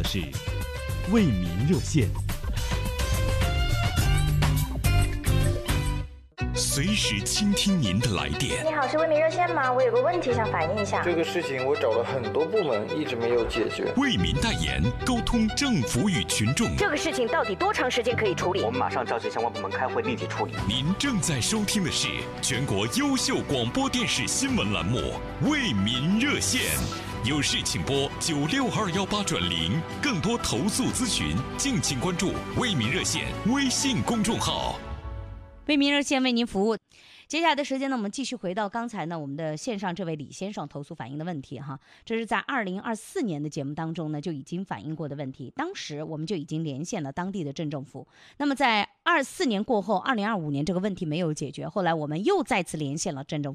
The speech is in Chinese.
是为民热线。随时倾听您的来电。 你好，是为民热线吗？我有个问题想反映一下。 这个事情我找了很多部门，一直没有解决。 为民代言，沟通政府与群众。 这个事情到底多长时间可以处理？ 我们马上召集相关部门开会，立即处理。 您正在收听的是全国优秀广播电视新闻栏目《为民热线》，有事请拨96218转0，更多投诉咨询，敬请关注为民热线微信公众号。 为民热线为您服务。接下来的时间呢，我们继续回到刚才呢我们的线上这位李先生投诉反映的问题哈，这是在2024年的节目当中呢就已经反映过的问题，当时我们就已经连线了当地的镇政府。那么在24年过后，2025年这个问题没有解决，后来我们又再次连线了镇政府。